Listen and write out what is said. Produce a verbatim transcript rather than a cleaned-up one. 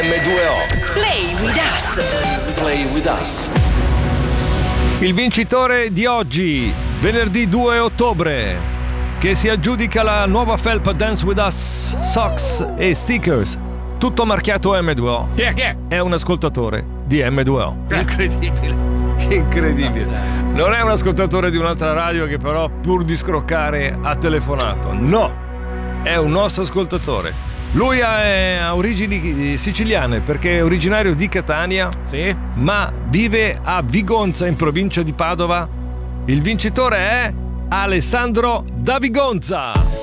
emme due o. Play with us. Play with us. Il vincitore di oggi, venerdì due ottobre, che si aggiudica la nuova felpa Dance With Us, socks e stickers, tutto marchiato emme due o. Chi è? Chi è? È un ascoltatore di emme due o. Incredibile. Incredibile. Non è un ascoltatore di un'altra radio che però pur di scroccare ha telefonato. No, è un nostro ascoltatore. Lui ha origini siciliane perché è originario di Catania, sì, ma vive a Vigonza in provincia di Padova. Il vincitore è Alessandro da Vigonza.